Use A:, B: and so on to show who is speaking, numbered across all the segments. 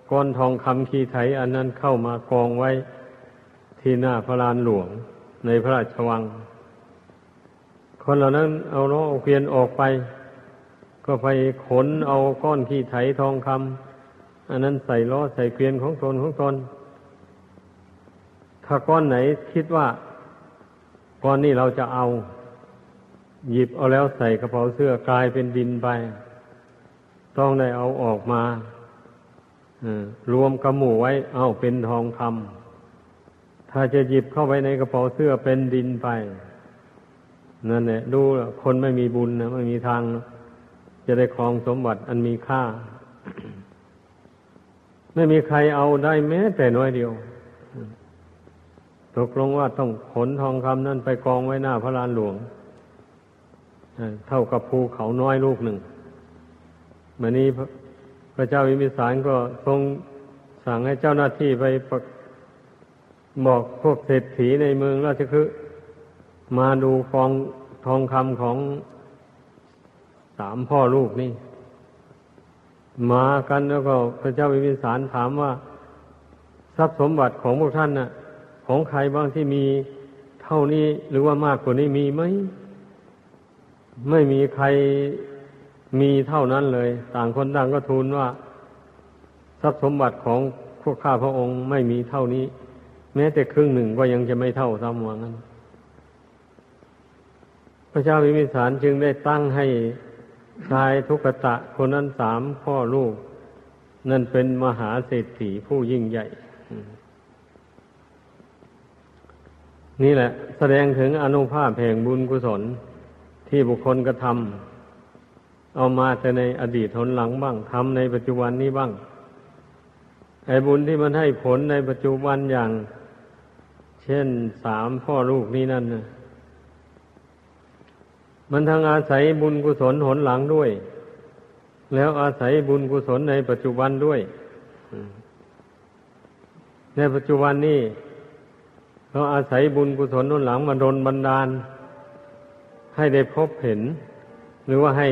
A: ก้อนทองคำคีไถอันนั้นเข้ามากองไว้ที่หน้าพระลานหลวงในพระราชวังคนเหล่านั้นเอาล้อเอาเกวียนออกไปก็ไปขนเอาก้อนขี้ไถทองคำอันนั้นใส่ล้อใส่เกวียนของตนถ้าก้อนไหนคิดว่าก้อนนี้เราจะเอาหยิบเอาแล้วใส่กระเป๋าเสื้อกลายเป็นดินไปต้องได้เอาออกมารวมกระหมู่ไว้เอาเป็นทองคำถ้าจะหยิบเข้าไปในกระเป๋าเสื้อเป็นดินไปนั่นแหละดูคนไม่มีบุญนะไม่มีทางจะได้ครองสมบัติอันมีค่า ไม่มีใครเอาได้แม้แต่น้อยเดียวตกลงว่าต้องขนทองคำนั่นไปกองไว้หน้าพระลานหลวงเท่ากับภูเขาน้อยลูกหนึ่งวันนี้พระเจ้าวิมิสารก็ทรงสั่งให้เจ้าหน้าที่ไปบอกพวกเศรษฐีในเมืองราชคฤห์มาดูกองทองคำของสามพ่อลูกนี่มากันแล้วก็พระเจ้าวิมิสารถามว่าทรัพย์สมบัติของพวกท่านน่ะของใครบ้างที่มีเท่านี้หรือว่ามากกว่านี้มีไหมไม่มีใครมีเท่านั้นเลยต่างคนต่างก็ทูลว่าทรัพย์สมบัติของพวกข้าพระองค์ไม่มีเท่านี้แม้แต่ครึ่งหนึ่งก็ยังจะไม่เท่าซ้ำว่างั้นพระเจ้าวิมิสารจึงได้ตั้งให้ชายทุกตะคนนั้นสามพ่อลูกนั่นเป็นมหาเศรษฐีผู้ยิ่งใหญ่นี่แหละแสดงถึงอานุภาพแห่งบุญกุศลที่บุคคลกระทำเอามาแต่ในอดีตหนหลังบ้างทำในปัจจุบันนี้บ้างไอ้บุญที่มันให้ผลในปัจจุบันอย่างเช่นสามพ่อลูกนี้นั่นนะมันทั้งอาศัยบุญกุศลหนหลังด้วยแล้วอาศัยบุญกุศลในปัจจุบันด้วยในปัจจุบันนี้เราอาศัยบุญกุศลหนหลังมาดลบันดาลให้ได้พบเห็นหรือว่าให้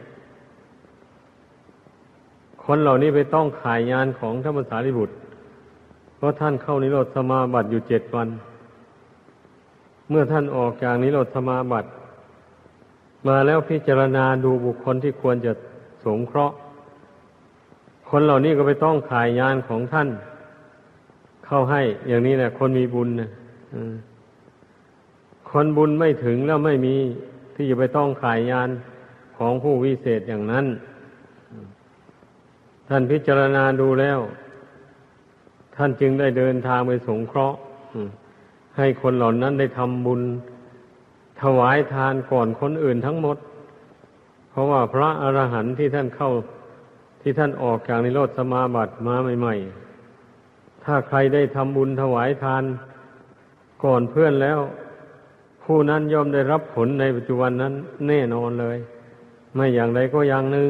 A: คนเหล่านี้ไปต้องขายงานของธรรมสารีบุตรเพราะท่านเข้านิโรธสมาบัติอยู่7 วันเมื่อท่านออกจากนิโรธสมาบัติมาแล้วพิจารณาดูบุคคลที่ควรจะสงเคราะห์คนเหล่านี้ก็ไปต้องขายงานของท่านเข้าให้อย่างนี้แหละคนมีบุญนะคนบุญไม่ถึงแล้วไม่มีที่จะไปต้องขายงานของผู้วิเศษอย่างนั้นท่านพิจารณาดูแล้วท่านจึงได้เดินทางไปสงเคราะห์ให้คนเหล่านั้นได้ทำบุญถวายทานก่อนคนอื่นทั้งหมดเพราะว่าพระอรหันต์ที่ท่านเข้าที่ท่านออกจากนิโรธสมาบัติมาใหม่ๆถ้าใครได้ทำบุญถวายทานก่อนเพื่อนแล้วผู้นั้นย่อมได้รับผลในปัจจุบันนั้นแน่นอนเลยไม่อย่างใดก็อย่างหนึ่ง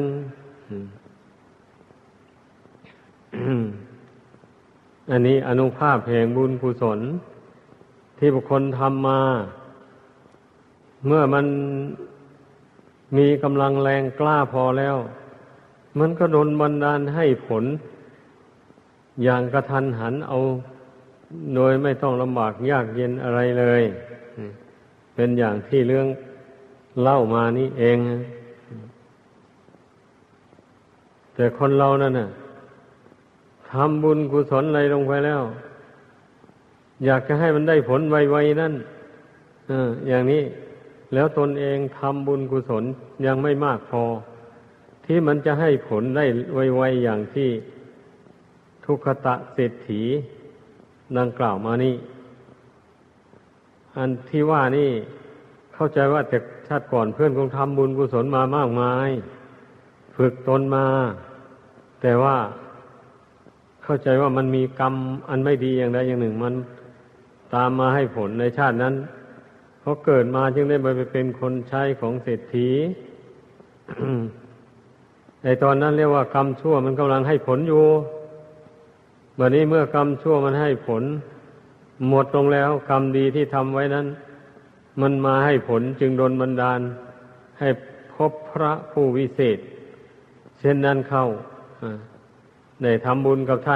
A: อันนี้อานุภาพแห่งบุญกุศลที่บุคคลทำมาเมื่อมันมีกำลังแรงกล้าพอแล้วมันก็ดลบันดาลให้ผลอย่างกระทันหันเอาโดยไม่ต้องลำบากยากเย็นอะไรเลยเป็นอย่างที่เรื่องเล่ามานี่เองแต่คนเรานั่นน่ะทำบุญกุศลอะไรลงไปแล้วอยากจะให้มันได้ผลไวๆนั่นอย่างนี้แล้วตนเองทำบุญกุศลยังไม่มากพอที่มันจะให้ผลได้ไวๆอย่างที่ทุกขตะเศรษฐีดังกล่าวมานี่อันที่ว่านี่เข้าใจว่าแต่ชาติก่อนเพื่อนคงทำบุญกุศลมามากมายฝึกตนมาแต่ว่าเข้าใจว่ามันมีกรรมอันไม่ดีอย่างใดอย่างหนึ่งมันตามมาให้ผลในชาตินั้นเพราะเกิดมาจึงได้ไปเป็นคนใช้ของเศรษฐี ในตอนนั้นเรียกว่ากรรมชั่วมันกำลังให้ผลอยู่บัดนี้เมื่อกรรมชั่วมันให้ผลหมดลงแล้วกรรมดีที่ทำไว้นั้นมันมาให้ผลจึงโดนบันดาลให้พบพระผู้วิเศษเช่นนั้นเข้าได้ทำบุญกับท่าน